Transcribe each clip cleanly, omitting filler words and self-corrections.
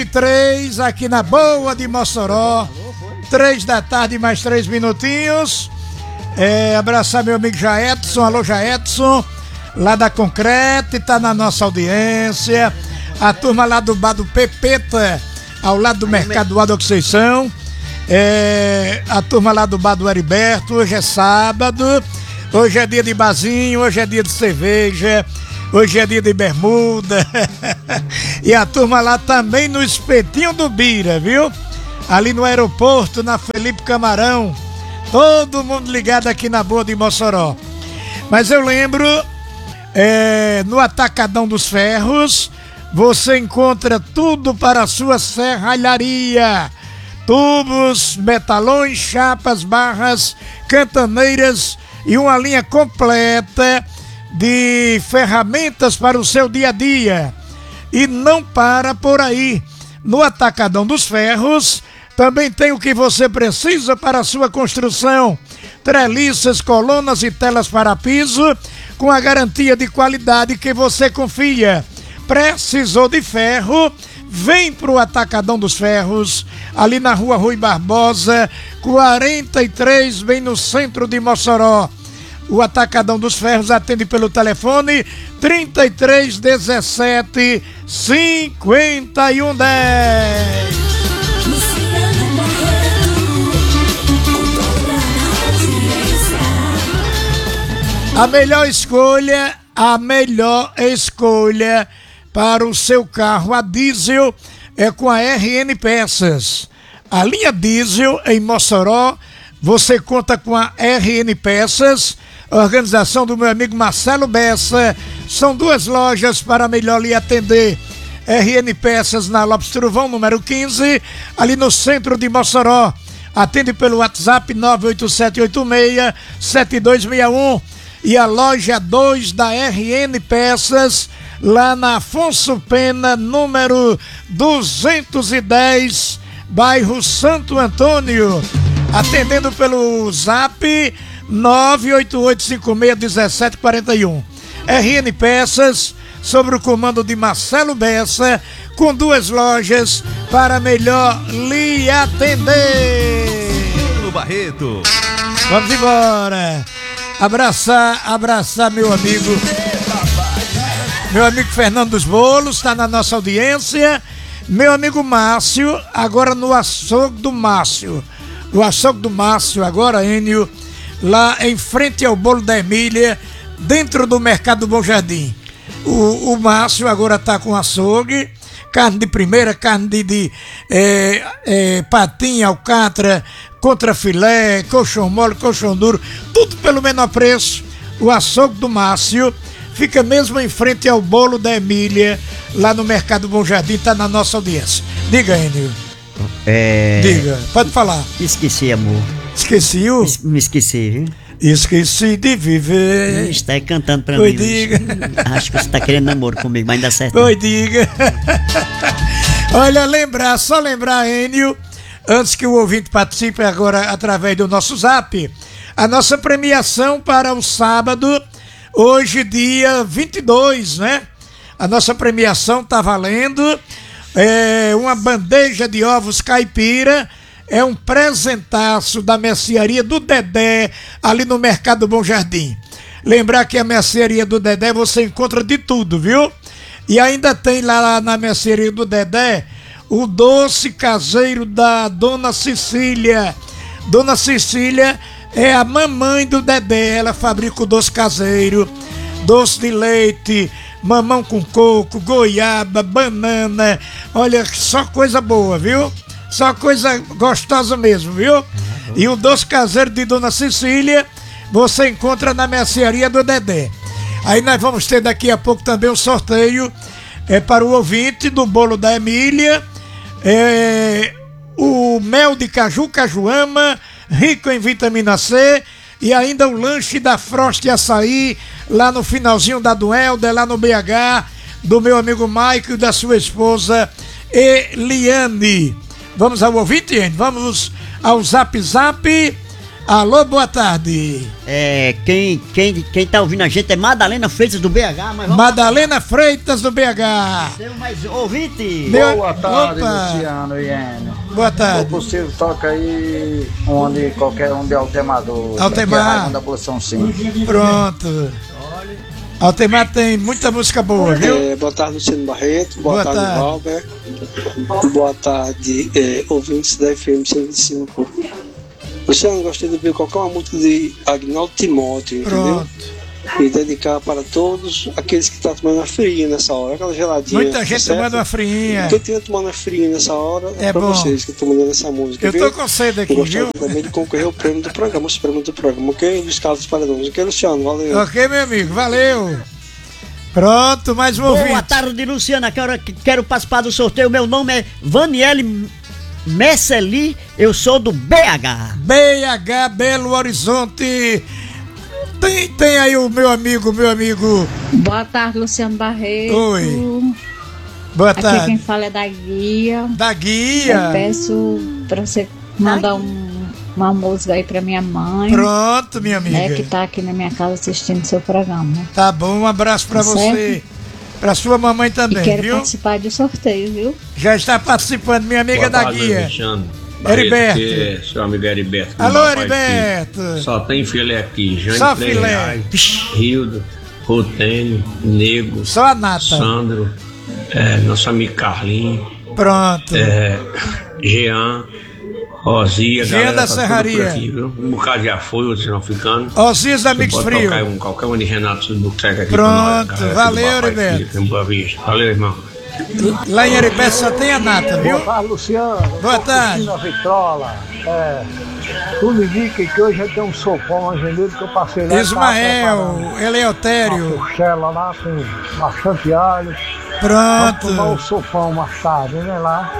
3 aqui na Boa de Mossoró, 3 da tarde mais 3 minutinhos. Abraçar meu amigo Jaedson, alô Jaedson, lá da Concrete, tá na nossa audiência. A turma lá do bar do Pepeta, ao lado do Mercado Alto Conceição. A turma lá do bar do Heriberto, hoje é sábado, hoje é dia de barzinho, hoje é dia de cerveja, hoje é dia de bermuda. E a turma lá também no Espetinho do Bira, viu? Ali no aeroporto, na Felipe Camarão. Todo mundo ligado aqui na Boa de Mossoró. Mas eu lembro, no Atacadão dos Ferros, você encontra tudo para a sua serralharia. Tubos, metalões, chapas, barras, cantaneiras e uma linha completa de ferramentas para o seu dia a dia. E não para por aí. No Atacadão dos Ferros também tem o que você precisa para a sua construção: treliças, colunas e telas para piso, com a garantia de qualidade que você confia. Precisou de ferro? Vem pro Atacadão dos Ferros, ali na rua Rui Barbosa, 43, bem no centro de Mossoró. O Atacadão dos Ferros atende pelo telefone 33 17 51 10. A melhor escolha para o seu carro a diesel é com a RN Peças. A linha diesel em Mossoró, você conta com a RN Peças, organização do meu amigo Marcelo Bessa. São 2 lojas para melhor lhe atender. RN Peças na Lopes Truvão, número 15, ali no centro de Mossoró. Atende pelo WhatsApp 98786-7261. E a loja 2 da RN Peças, lá na Afonso Pena, número 210, bairro Santo Antônio. Atendendo pelo Zap 988561741. RN Peças, sob o comando de Marcelo Bessa, com 2 lojas para melhor lhe atender. No Barreto. Vamos embora. Abraçar meu amigo Fernando dos Bolos, está na nossa audiência. Meu amigo Márcio, agora no açougue do Márcio. O açougue do Márcio, agora, Enio, lá em frente ao Bolo da Emília, dentro do Mercado Bom Jardim. O Márcio agora está com açougue, carne de primeira, carne de patinha, alcatra, contrafilé, colchão mole, colchão duro, tudo pelo menor preço. O açougue do Márcio fica mesmo em frente ao Bolo da Emília, lá no Mercado Bom Jardim, tá na nossa audiência. Diga, Enio. Diga, pode falar. Esqueci, amor. Esqueci? Me esqueci, viu? Esqueci de viver. Está aí cantando pra Oi, mim. diga. Acho que você tá querendo namoro comigo, mas ainda dá certo. Oi, diga. Olha, só lembrar, Enio, antes que o ouvinte participe agora através do nosso Zap, a nossa premiação para o sábado, hoje dia 22, né? A nossa premiação tá valendo uma bandeja de ovos caipira, é um presentaço da mercearia do Dedé, ali no Mercado Bom Jardim. Lembrar que a mercearia do Dedé você encontra de tudo, viu? E ainda tem lá na mercearia do Dedé o doce caseiro da Dona Cecília. Dona Cecília é a mamãe do Dedé, ela fabrica o doce caseiro, doce de leite, mamão com coco, goiaba, banana, olha, só coisa boa, viu? Só coisa gostosa mesmo, viu? E o doce caseiro de Dona Cecília você encontra na mercearia do Dedé. Aí nós vamos ter daqui a pouco também um sorteio para o ouvinte do Bolo da Emília, o mel de caju, cajuama, rico em vitamina C, e ainda o lanche da Frost Açaí, lá no finalzinho da Duelda, lá no BH, do meu amigo Maico e da sua esposa Eliane. Vamos ao ouvinte, vamos ao Zap Zap. Alô, boa tarde. Quem tá ouvindo a gente é Madalena Freitas do BH, mas Madalena Freitas do BH. Tem mais ouvinte. Boa tarde, Opa. Luciano e Enio. Boa Se tarde. possível, toca aí qualquer um de Altemador. Altemar. Da posição 5. Pronto. Altemar tem muita música boa, viu? Boa tarde, Luciano Barreto. Boa Boa tarde, tarde. Valber. Boa tarde, ouvintes da FM 125. Luciano, gostaria de ouvir qualquer uma música de Agnaldo Timóteo, entendeu? Pronto. E dedicar para todos aqueles que estão tomando a fria nessa hora, aquela geladinha. Muita gente certo? tomando uma friinha. Quem estiver tomando a fria nessa hora, É para bom. vocês que estão mandando essa música. Eu viu? tô com sede aqui, Eu gostaria viu? também de concorrer ao prêmio do programa, os prêmios do programa, ok? Dos Carlos Paredões. Ok, Luciano? Valeu. Ok, meu amigo, valeu. Pronto, mais um Boa ouvinte. tarde, Luciana. Quero participar do sorteio. Meu nome é Vaniele Messeli. Eu sou do BH. BH, Belo Horizonte. Tem aí o meu amigo. Boa tarde, Luciano Barreto. Oi. Boa Aqui tarde. quem fala é da Guia. Da Eu guia. peço pra você mandar uma música aí pra minha mãe, Pronto, minha né, que amiga. tá aqui na minha casa assistindo seu programa. Tá bom, um abraço pra Tá você. Pra sua mamãe E também, quero viu? participar do sorteio, viu? Já está participando, minha amiga da guia. Heriberto. Aqui, seu amigo Heriberto. Alô, Meu pai Heriberto. aqui. Só tem filé aqui. Jane Só Três filé. Reais, Rildo, Rotênio, Nego, Só a nata. Sandro, nosso amigo Carlinho, Pronto. Jean, Rosia, Jean galera da tá tudo Serraria. por aqui, viu? Um bocado já foi, outros não ficando. Osias da Você Mix pode Frio. tocar qualquer um de Renato do Buquerque aqui Pronto, pra nós, galera, aqui valeu, do Papai Heriberto. Filho, em Boa Vista. Valeu, irmão. Lá em Heriberto só tem a nata, viu? tarde, Luciano. Boa tarde. Na Vitrola. Tu me indica que hoje eu tenho um sopão agendeiro que eu passei lá. Ismael, Eleutério. Uma costela lá com bastante alho. Vamos tomar o Pronto. sopão mais tarde, né?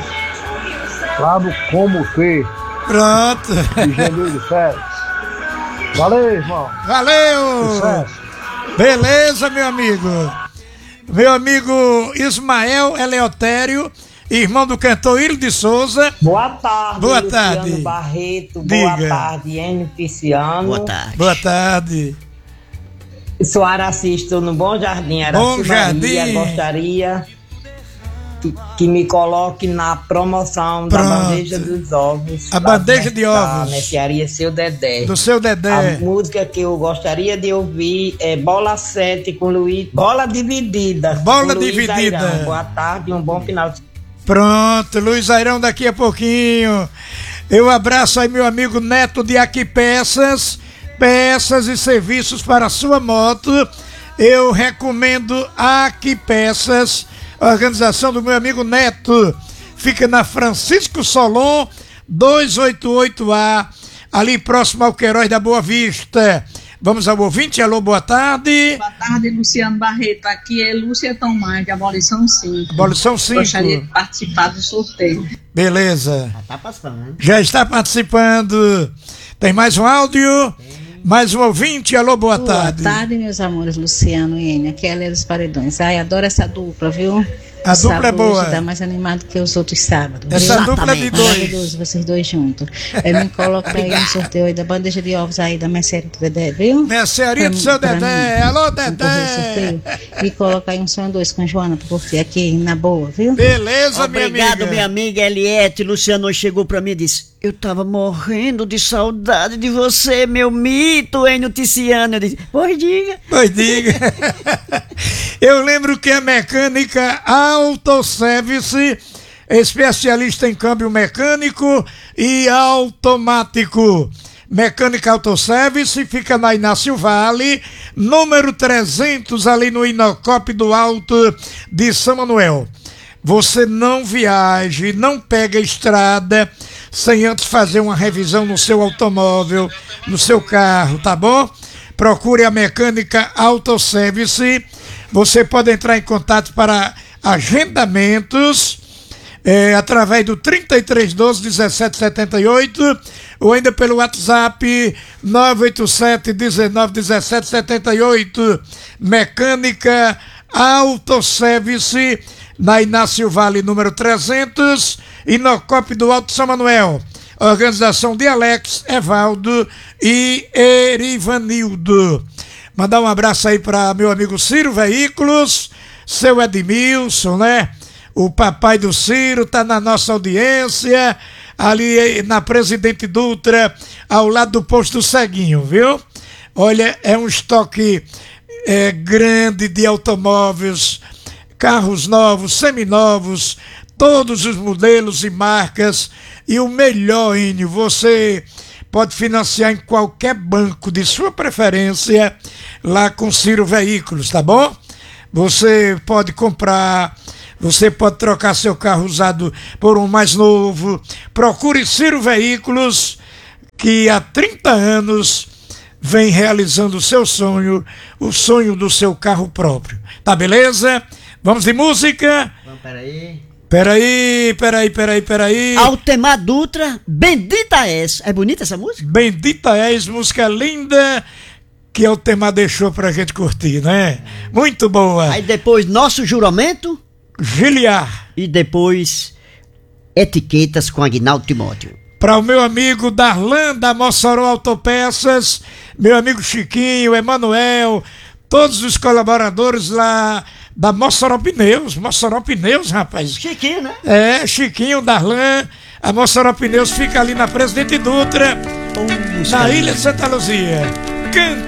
Lá no Como T, Pronto. de Genil de Férias. Valeu, irmão. Valeu. Sucesso. Beleza, meu amigo. Meu amigo Ismael Eleutério, irmão do cantor Hilo de Souza. Boa tarde, Boa Luciano tarde. Barreto. Diga. Boa tarde, Enio Pisciano. Boa tarde. Boa tarde. Sou Araci, estou no Bom Jardim. Bom Araci Maria, Jardim. gostaria que me coloque na promoção da Pronto. bandeja dos ovos. A bandeja de Da ovos. mercearia Seu Dedé. Do seu A Dedé. música que eu gostaria de ouvir é Bola 7 com Luiz. Bola Dividida. Bola com Luiz Dividida. Airão. Boa tarde e um bom final de Pronto, Luiz Airão daqui a pouquinho. Eu abraço aí meu amigo Neto de Aqui Peças e serviços para a sua moto. Eu recomendo Aqui Peças, organização do meu amigo Neto. Fica na Francisco Solon, 288A, ali próximo ao Queiroz da Boa Vista. Vamos ao ouvinte, alô, boa tarde. Boa tarde, Luciano Barreto. Aqui é Lúcia Tomás, de Abolição 5. Abolição 5. Gostaria de participar do sorteio. Beleza. Tá passando, né? Já está participando. Tem mais um áudio? Mais um ouvinte? Alô, boa tarde. Boa tarde, meus amores, Luciano e Enio. Aqui é a Lélia dos Paredões. Ai, adoro essa dupla, viu? A dupla é Sábado boa. hoje dá mais animado que os outros sábados. Essa viu? dupla de dois. Maravilhoso, vocês dois juntos. Me coloca aí no sorteio aí da bandeja de ovos aí da mercearia do Dedé, viu? Mercearia do seu Dedé. Alô, Dedé. Me coloca aí um som 2 com a Joana pra curtir aqui na boa, viu? Beleza, minha Obrigado, amiga. minha amiga Eliette. Luciano chegou pra mim e disse: eu tava morrendo de saudade de você, meu mito, Enio Ticiano. Eu disse: pois diga. Pois diga. Eu lembro que a mecânica Autoservice, especialista em câmbio mecânico e automático. Mecânica Autoservice fica na Inácio Vale, número 300, ali no Inocop do Alto de São Manuel. Você não viaje, não pega a estrada sem antes fazer uma revisão no seu automóvel, no seu carro, tá bom? Procure a Mecânica Autoservice. Você pode entrar em contato para agendamentos através do 3312 1778 ou ainda pelo WhatsApp 987 19 17 78. Mecânica Autoservice na Inácio Vale número 300 e no COP do Alto São Manuel. organização de Alex, Evaldo e Erivanildo. Mandar um abraço aí para meu amigo Ciro Veículos, seu Edmilson, né? O papai do Ciro tá na nossa audiência, ali na Presidente Dutra, ao lado do posto Ceguinho, viu? Olha, é um estoque grande de automóveis, carros novos, seminovos, todos os modelos e marcas. E o melhor, Enio, você pode financiar em qualquer banco de sua preferência lá com Ciro Veículos, tá bom? Você pode comprar, você pode trocar seu carro usado por um mais novo. Procure Ciro Veículos, que há 30 anos vem realizando o seu sonho, o sonho do seu carro próprio. Tá beleza? Vamos de música? Vamos, peraí. Peraí. Altemar Dutra, Bendita És. É bonita essa música? Bendita És, música linda que Altemar deixou pra gente curtir, né? Muito boa. Aí depois, Nosso Juramento. Giliar. E depois, Etiquetas com Aguinaldo Timóteo. Para o meu amigo Darlan da Mossoró Autopeças, meu amigo Chiquinho, Emanuel, todos os colaboradores lá da Mossoró Pneus, rapaz. Chiquinho, né? É, Chiquinho, Darlan, a Mossoró Pneus fica ali na Presidente Dutra, na Ilha de Santa Luzia. Canta!